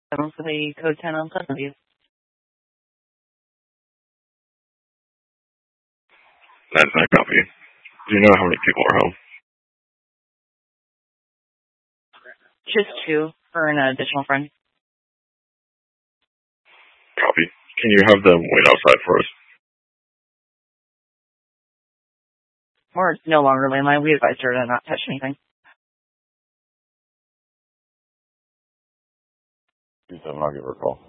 for the code 10 on Pleasantview. That's not copy. Do you know how many people are home? Just 2 for an additional friend. Copy. Can you have them wait outside for us? We're no longer landline. We advised her to not touch anything. You said I'll give her a call.